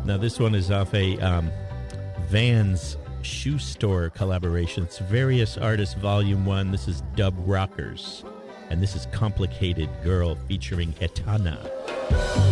Now, this one is off a Vans shoe store collaboration. It's Various Artists Volume 1. This is Dub Rockers. And this is Complicated Girl featuring Etana.